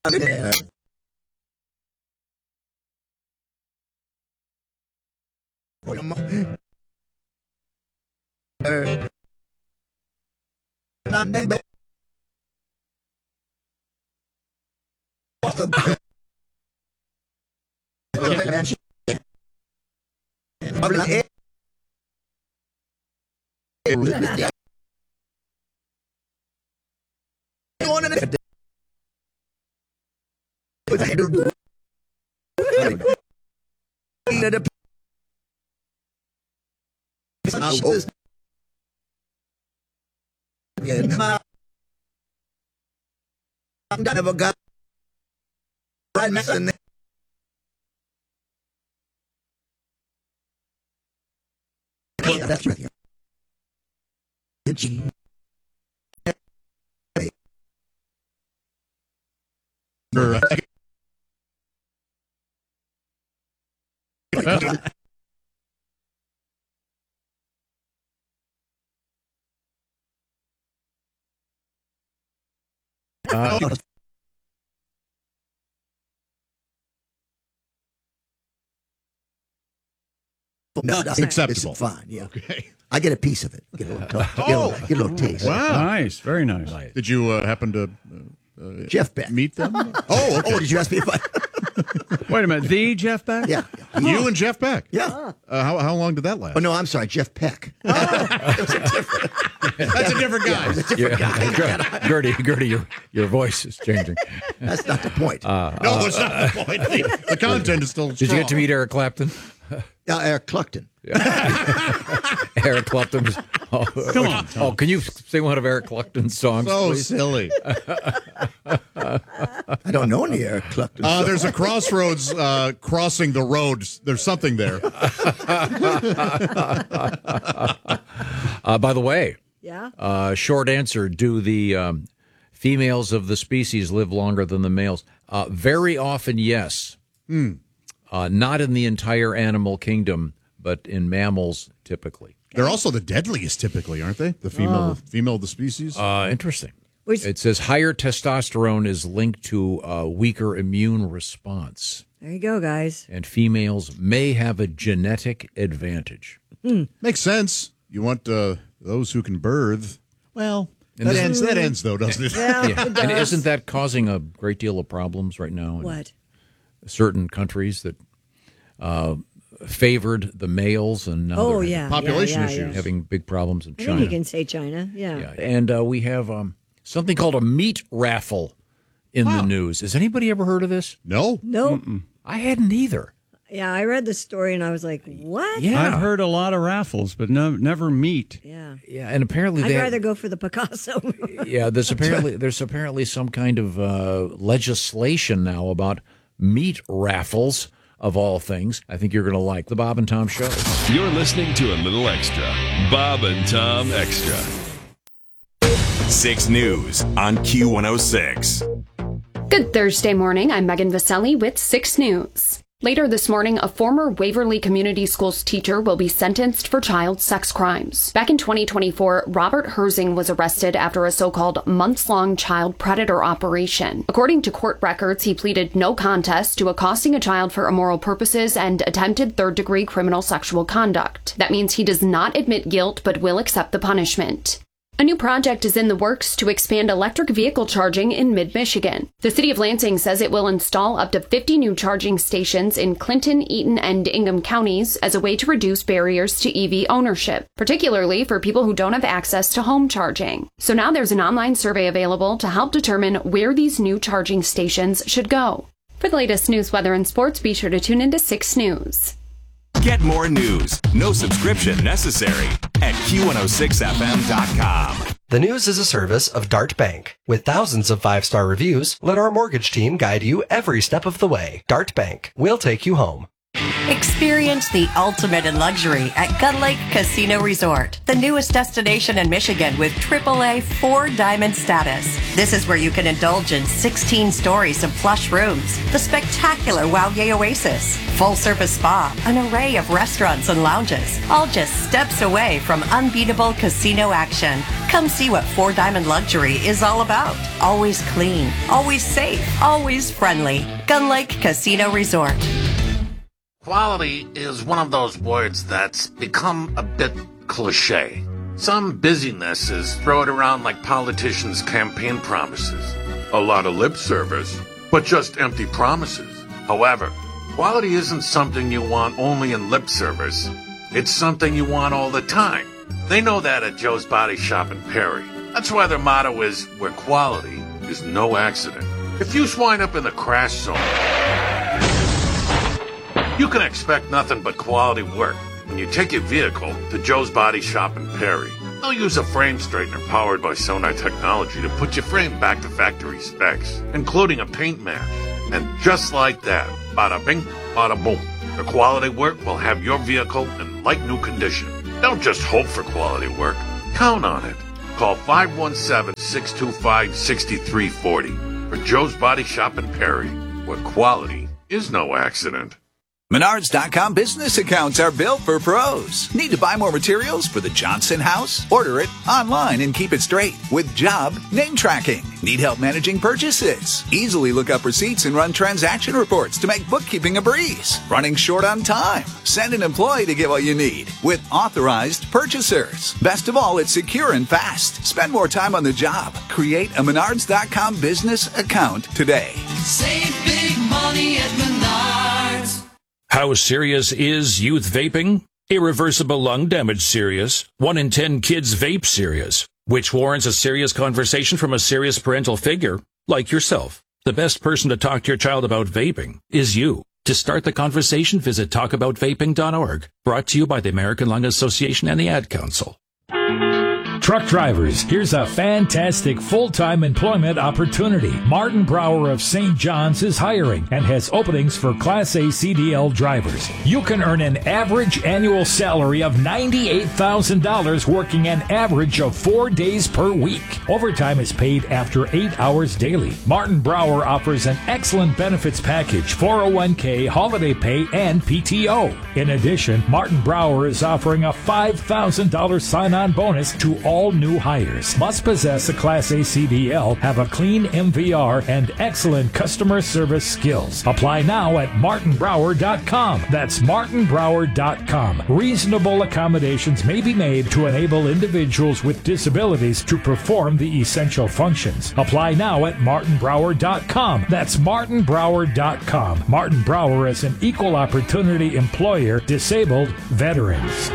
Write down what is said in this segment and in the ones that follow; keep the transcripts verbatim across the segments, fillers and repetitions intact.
Yeah. Uh, not maybe. I never got right next to it. Yeah, that's right. Itchy. Uh, No, that's acceptable. It's fine, yeah. Okay. I get a piece of it. Get a little, get a little, get a little taste. Wow. Nice, very nice. Did you uh, happen to uh, Jeff Beck. meet them? Oh, okay. Oh, did you ask me if I... Wait a minute, the Jeff Beck? Yeah. yeah. You and Jeff Beck? Yeah. Uh, how how long did that last? Oh, no, I'm sorry, Jeff Peck. That's a different guy. Yeah. Gertie, Gertie, your, your voice is changing. That's not the point. no, that's not the point. The, the content is still Did strong. you get to meet Eric Clapton? Uh, Eric Cluckton. Eric Clapton's. Oh, Come on, Tom. Oh, can you sing one of Eric Clapton's songs, So please? silly. I don't know any Eric Cluckton. Uh, there's a crossroads uh, crossing the road. There's something there. Uh, by the way, Yeah. uh, short answer: do the um, females of the species live longer than the males? Uh, very often, yes. Hmm. Uh, not in the entire animal kingdom, but in mammals, typically. They're also the deadliest, typically, aren't they? The female, female of the species. Uh, interesting. Which- It says higher testosterone is linked to a weaker immune response, There you go, guys. and females may have a genetic advantage. Makes sense. You want uh, those who can birth. Well, And that this- ends. That ends, though, doesn't it? Yeah, Yeah. it And does. isn't that causing a great deal of problems right now in What? certain countries that uh, favored the males, and now Oh, they're yeah. Population yeah, yeah, issues. yeah. having big problems in I think China? you can say China. Yeah. Yeah. And uh, we have um, something called a meat raffle in the news. Has anybody ever heard of this? No. Nope. I hadn't either. Yeah, I read the story and I was like, what? Yeah. I've heard a lot of raffles, but no, never meat. Yeah. Yeah, and apparently I'd they rather go for the Picasso. yeah, there's apparently there's apparently some kind of uh, legislation now about meat raffles of all things. I think you're going to like the Bob and Tom Show. You're listening to a little extra. Bob and Tom Extra. six News on Q one oh six. Good Thursday morning. I'm Megan Vaselli with six News. Later this morning, a former Waverly Community Schools teacher will be sentenced for child sex crimes. Back in twenty twenty-four, Robert Herzing was arrested after a so-called months-long child predator operation. According to court records, he pleaded no contest to accosting a child for immoral purposes and attempted third-degree criminal sexual conduct. That means he does not admit guilt but will accept the punishment. A new project is in the works to expand electric vehicle charging in mid-Michigan. The city of Lansing says it will install up to fifty new charging stations in Clinton, Eaton, and Ingham counties as a way to reduce barriers to E V ownership, particularly for people who don't have access to home charging. So now there's an online survey available to help determine where these new charging stations should go. For the latest news, weather, and sports, be sure to tune into six News. Get more news, no subscription necessary, at Q one oh six F M dot com. The News is a service of Dart Bank. With thousands of five-star reviews, let our mortgage team guide you every step of the way. Dart Bank. We'll take you home. Experience the ultimate in luxury at Gun Lake Casino Resort, the newest destination in Michigan with triple A four diamond status. This is where you can indulge in sixteen stories of plush rooms, the spectacular Wowye Oasis, full service spa, an array of restaurants and lounges, all just steps away from unbeatable casino action. Come see what Four Diamond Luxury is all about. Always clean, always safe, always friendly. Gun Lake Casino Resort. Quality is one of those words that's become a bit cliche. Some busynesses throw it around like politicians' campaign promises. A lot of lip service, but just empty promises. However, quality isn't something you want only in lip service. It's something you want all the time. They know that at Joe's Body Shop in Perry. That's why their motto is, where quality is no accident. If you wind up in the crash zone, you can expect nothing but quality work when you take your vehicle to Joe's Body Shop in Perry. They'll use a frame straightener powered by Sonar technology to put your frame back to factory specs, including a paint match. And just like that, bada bing, bada boom, the quality work will have your vehicle in like new condition. Don't just hope for quality work. Count on it. Call five one seven, six two five, six three four zero for Joe's Body Shop in Perry, where quality is no accident. Menards dot com business accounts are built for pros. Need to buy more materials for the Johnson house? Order it online and keep it straight with job name tracking. Need help managing purchases? Easily look up receipts and run transaction reports to make bookkeeping a breeze. Running short on time? Send an employee to get what you need with authorized purchasers. Best of all, it's secure and fast. Spend more time on the job. Create a Menards dot com business account today. Save big money at Menards. How serious is youth vaping? Irreversible lung damage serious. One in ten kids vape serious, which warrants a serious conversation from a serious parental figure like yourself. The best person to talk to your child about vaping is you. To start the conversation, visit talk about vaping dot org. Brought to you by the American Lung Association and the Ad Council. Truck drivers, here's a fantastic full-time employment opportunity. Martin Brower of Saint John's is hiring and has openings for Class A C D L drivers. You can earn an average annual salary of ninety-eight thousand dollars working an average of four days per week. Overtime is paid after eight hours daily. Martin Brower offers an excellent benefits package, four oh one k, holiday pay, and P T O. In addition, Martin Brower is offering a five thousand dollars sign-on bonus to all All new hires. Must possess a Class A C D L, have a clean M V R, and excellent customer service skills. Apply now at martin brower dot com. That's martin brower dot com. Reasonable accommodations may be made to enable individuals with disabilities to perform the essential functions. Apply now at martin brower dot com. That's martin brower dot com. Martin Brower is an equal opportunity employer, disabled veterans.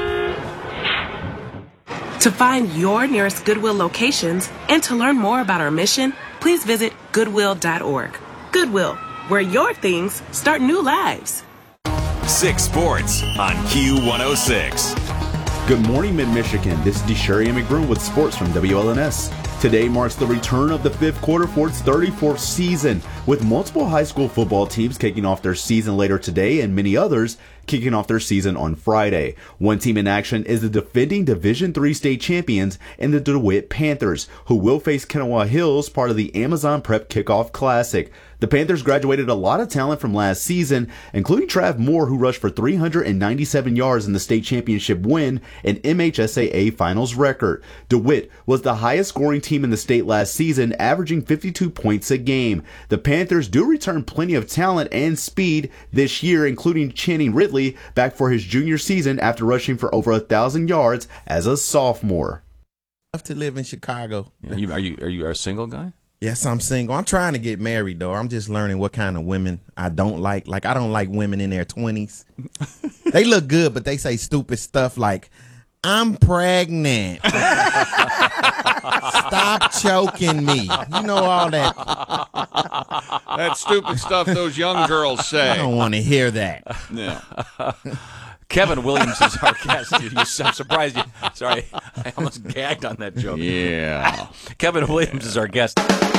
To find your nearest Goodwill locations and to learn more about our mission, please visit goodwill dot org. Goodwill, where your things start new lives. Six Sports on Q one oh six. Good morning, Mid-Michigan. This is DeSherry McBroom with sports from W L N S. Today marks the return of the fifth quarter for its thirty-fourth season, with multiple high school football teams kicking off their season later today and many others kicking off their season on Friday. One team in action is the defending Division three state champions and the DeWitt Panthers, who will face Kanawha Hills, part of the Amazon Prep Kickoff Classic. The Panthers graduated a lot of talent from last season, including Trav Moore, who rushed for three hundred ninety-seven yards in the state championship win, an M H S A A finals record. DeWitt was the highest scoring team in the state last season, averaging fifty-two points a game. The Panthers do return plenty of talent and speed this year, including Channing Ridley, back for his junior season after rushing for over a thousand yards as a sophomore. I have to live in Chicago. Are you, are you are you a single guy? Yes, I'm single. I'm trying to get married, though. I'm just learning what kind of women I don't like. Like, I don't like women in their twenties. They look good, but they say stupid stuff like, I'm pregnant. Stop choking me. You know all that. That stupid stuff those young girls say. I don't want to hear that. Yeah. Kevin Williams is our guest. You, you, I'm surprised you. Sorry, I almost gagged on that joke. Yeah. Kevin Williams is our guest.